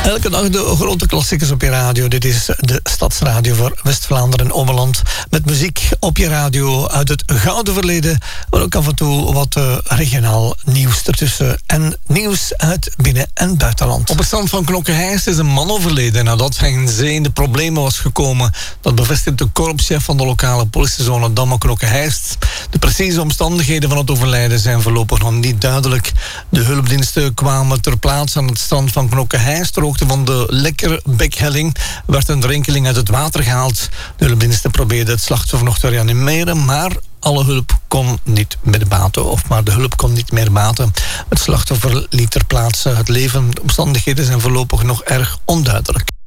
Elke dag de grote klassiekers op je radio. Dit is de Stadsradio voor West-Vlaanderen en Ommeland. Met muziek op je radio uit het gouden verleden. Maar ook af en toe wat regionaal nieuws ertussen. En nieuws uit binnen- en buitenland. Op het strand van Knokke-Heist is een man overleden nadat hij in zee in de problemen was gekomen. Dat bevestigt de korpschef van de lokale politiezone Damme Knokke-Heist. De precieze omstandigheden van het overlijden zijn voorlopig nog niet duidelijk. De hulpdiensten kwamen ter plaatse aan het strand van Knokke-Heist. Ter hoogte van de Lekkerbekhelling werd een drenkeling uit het water gehaald. De hulpdiensten probeerden het slachtoffer nog te reanimeren, maar alle hulp kon niet meer baten. De hulp kon niet meer baten. Het slachtoffer liet ter plaatse het leven. De omstandigheden zijn voorlopig nog erg onduidelijk.